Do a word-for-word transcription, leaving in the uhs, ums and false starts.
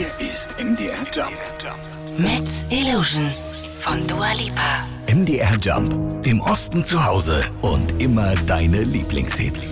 Hier ist M D R Jump. Mit Illusion von Dua Lipa. M D R Jump. Im Osten zu Hause und immer deine Lieblingshits.